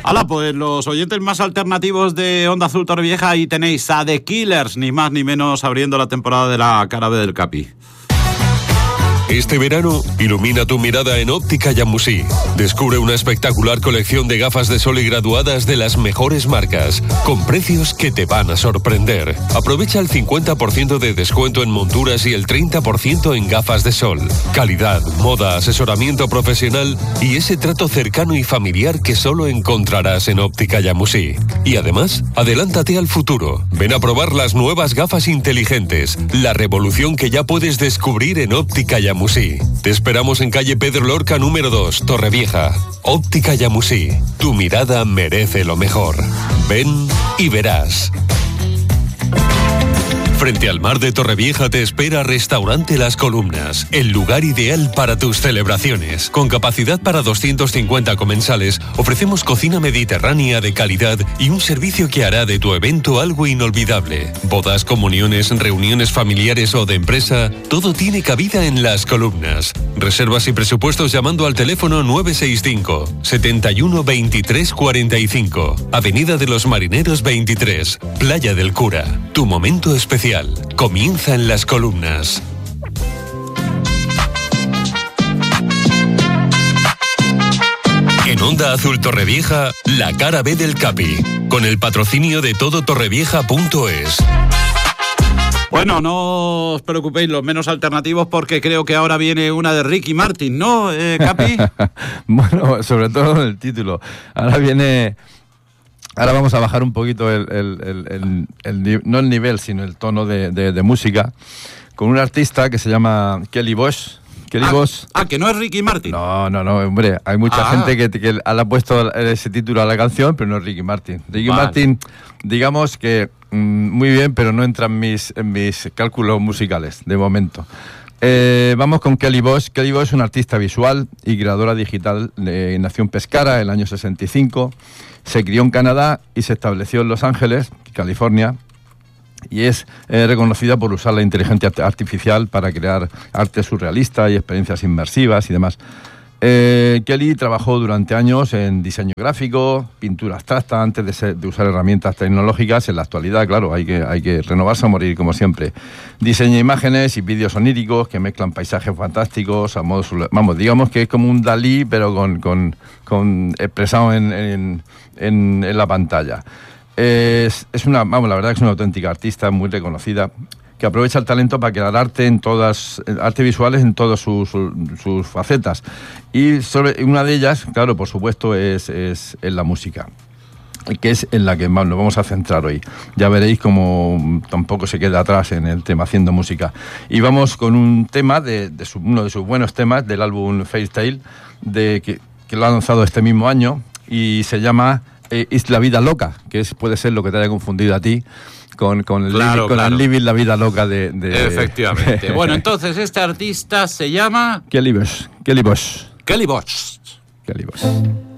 Hala, pues los oyentes más alternativos de Onda Azul Torrevieja, ahí tenéis a The Killers, ni más ni menos, abriendo la temporada de la cara B del Capi. Este verano, ilumina tu mirada en Óptica Llamusí. Descubre una espectacular colección de gafas de sol y graduadas de las mejores marcas, con precios que te van a sorprender. Aprovecha el 50% de descuento en monturas y el 30% en gafas de sol. Calidad, moda, asesoramiento profesional y ese trato cercano y familiar que solo encontrarás en Óptica Llamusí. Y además, adelántate al futuro. Ven a probar las nuevas gafas inteligentes, la revolución que ya puedes descubrir en Óptica Llamusí. Te esperamos en calle Pedro Lorca número 2, Torrevieja. Óptica Llamusí. Tu mirada merece lo mejor. Ven y verás. Frente al mar de Torrevieja te espera Restaurante Las Columnas, el lugar ideal para tus celebraciones. Con capacidad para 250 comensales, ofrecemos cocina mediterránea de calidad y un servicio que hará de tu evento algo inolvidable. Bodas, comuniones, reuniones familiares o de empresa, todo tiene cabida en Las Columnas. Reservas y presupuestos llamando al teléfono 965 71 23 45, Avenida de los Marineros 23, Playa del Cura. Tu momento especial comienza en Las Columnas. En Onda Azul Torrevieja, la cara B del Capi, con el patrocinio de todotorrevieja.es. Bueno, no os preocupéis, los menos alternativos, porque creo que ahora viene una de Ricky Martin, ¿no, Capi? Bueno, sobre todo el título. Ahora vamos a bajar un poquito no el nivel, sino el tono de música, con un artista que se llama Kelly Bosch. Bosch. Que no es Ricky Martin. No, hombre, hay mucha gente que le ha puesto ese título a la canción, pero no es Ricky Martin. Ricky Martin, digamos que muy bien, pero no entra en mis cálculos musicales, de momento. Vamos con Kelly Bosch. Kelly Bosch es una artista visual y creadora digital. Nació en Pescara en el año 65, se crió en Canadá y se estableció en Los Ángeles, California, y es reconocida por usar la inteligencia artificial para crear arte surrealista y experiencias inmersivas y demás. Kelly trabajó durante años en diseño gráfico, pintura abstracta, antes de usar herramientas tecnológicas. En la actualidad, claro, hay que renovarse a morir, como siempre. Diseña imágenes y vídeos oníricos que mezclan paisajes fantásticos a modo... Vamos, digamos que es como un Dalí, pero con expresado en la pantalla. La verdad que es una auténtica artista, muy reconocida, que aprovecha el talento para crear arte visuales en todas sus facetas. Y sobre una de ellas, claro, por supuesto, es en la música, que es en la que nos vamos a centrar hoy. Ya veréis cómo tampoco se queda atrás en el tema haciendo música. Y vamos con un tema, uno de sus buenos temas del álbum Fairy Tale, que lo ha lanzado este mismo año, y se llama Es la vida loca, que puede ser lo que te haya confundido a ti con el Living la vida loca de... Efectivamente. Bueno, entonces este artista se llama... Kelly Bosch. Kelly Bosch.